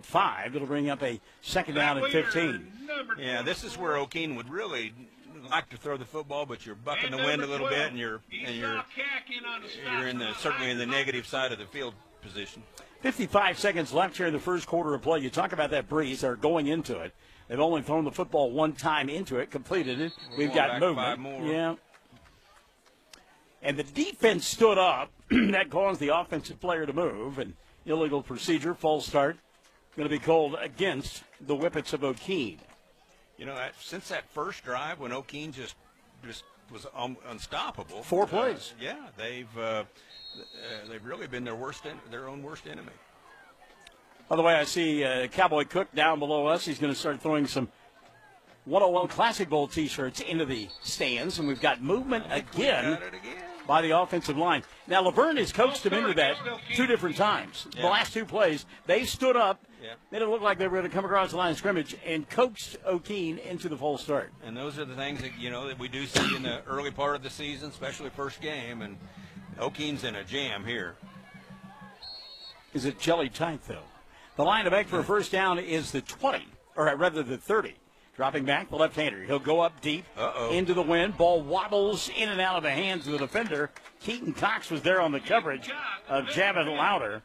5. It'll bring up a second down and 15. Yeah, this is where O'Keene would really like to throw the football, but you're bucking the wind a little bit, and you're certainly in the negative side of the field position. 55 seconds left here in the first quarter of play. You talk about that breeze. They're going into it. They've only thrown the football one time into it, completed it. We've got movement. 5 more. Yeah. And the defense stood up. That caused the offensive player to move. And illegal procedure, false start, going to be called against the Whippets of O'Keene. You know, since that first drive when O'Keene just was unstoppable. 4 plays. Yeah, they've really been their own worst enemy. By the way, I see Cowboy Cook down below us. He's going to start throwing some 101 Classic Bowl T-shirts into the stands, and we've got movement again by the offensive line. Now, Laverne has coached them into that 2 different times. Yeah. The last 2 plays, they stood up, made it look like they were going to come across the line of scrimmage, and coached O'Keene into the false start. And those are the things that, that we do see in the early part of the season, especially first game, and O'Keene's in a jam here. Is it jelly tight, though? The line to make for a first down is the 20, or rather the 30. Dropping back, the left-hander. He'll go up deep into the wind. Ball wobbles in and out of the hands of the defender. Keaton Cox was there on the coverage of Javin Louder.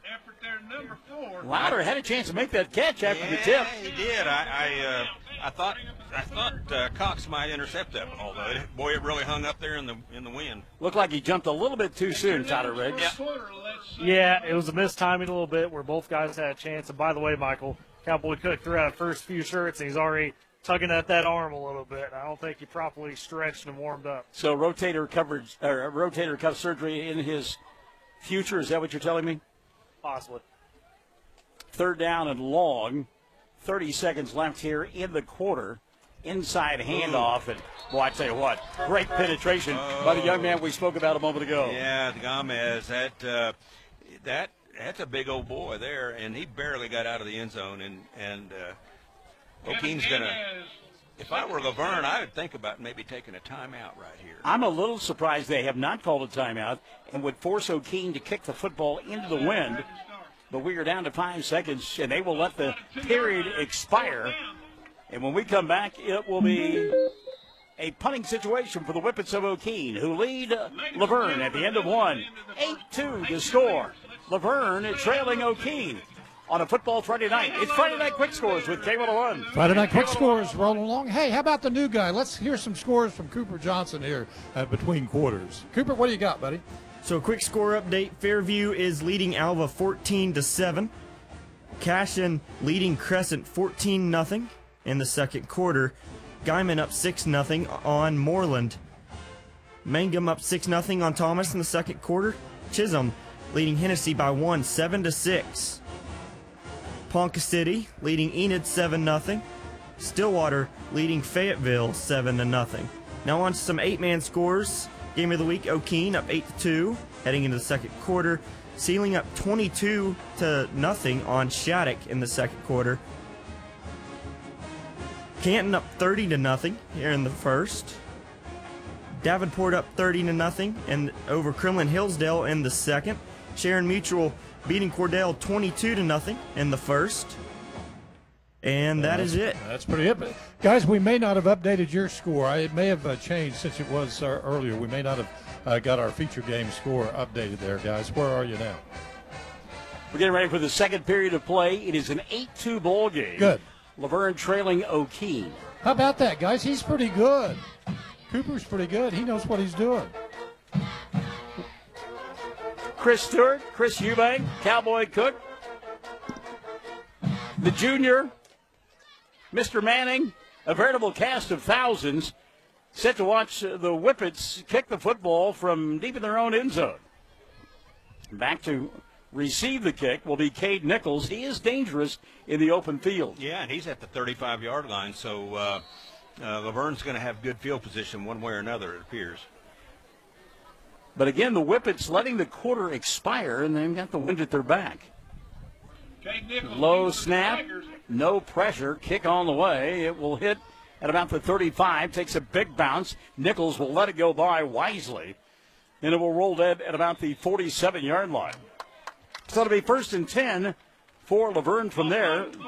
Louder had a chance to make that catch after the tip. He did. I thought Cox might intercept that ball, though. Boy, it really hung up there in the wind. Looked like he jumped a little bit too soon, Tyler Riggs. Yeah, it was a mistiming a little bit where both guys had a chance. And by the way, Michael, Cowboy Cook threw out the first few shirts, and he's already tugging at that arm a little bit. I don't think he properly stretched and warmed up. So rotator cuff surgery in his future, is that what you're telling me? Possibly. Third down and long. 30 seconds left here in the quarter. Inside handoff, and boy, I tell you what, great penetration by the young man we spoke about a moment ago. Yeah, Gomez, that's a big old boy there, and he barely got out of the end zone, and O'Keene's going to, if I were Laverne, I would think about maybe taking a timeout right here. I'm a little surprised they have not called a timeout and would force O'Keene to kick the football into the wind. But we are down to 5 seconds, and they will let the period expire. And when we come back, it will be a punting situation for the Whippets of O'Keene, who lead Laverne at the end of one. 8-2 to score. Laverne trailing O'Keene on a football Friday night. It's Friday Night Quick Scores with K101. Friday Night Quick Scores rolling along. Hey, how about the new guy? Let's hear some scores from Cooper Johnson here between quarters. Cooper, what do you got, buddy? So a quick score update. Fairview is leading Alva 14-7. Cashin leading Crescent 14-0 in the second quarter. Guyman up 6-0 on Moreland. Mangum up 6-0 on Thomas in the second quarter. Chisholm leading Hennessy by 1, 7-6. Ponca City leading Enid 7-0. Stillwater leading Fayetteville 7-0. Now on to some 8-man scores. Game of the week, O'Keene up 8-2 heading into the second quarter. Sealing up 22-0 on Shattuck in the second quarter. Canton up 30-0 here in the first. Davenport up 30-0 and over Kremlin Hillsdale in the second. Sharon Mutual beating Cordell 22-0 in the first. And that is it. That's pretty it. Guys, we may not have updated your score. It may have changed since it was earlier. We may not have got our feature game score updated there, guys. Where are you now? We're getting ready for the second period of play. It is an 8-2 ball game. Good. Laverne trailing O'Keene. How about that, guys? He's pretty good. Cooper's pretty good. He knows what he's doing. Chris Stewart, Chris Eubank, Cowboy Cook, the junior, Mr. Manning, a veritable cast of thousands set to watch the Whippets kick the football from deep in their own end zone. Back to receive the kick will be Cade Nichols. He is dangerous in the open field. Yeah, and he's at the 35-yard line, so Laverne's going to have good field position one way or another, it appears. But again, the Whippets letting the quarter expire, and they've got the wind at their back. Low snap, no pressure, kick on the way. It will hit at about the 35, takes a big bounce. Nichols will let it go by wisely, and it will roll dead at about the 47-yard line. So it'll be 1st and 10 for Laverne from there.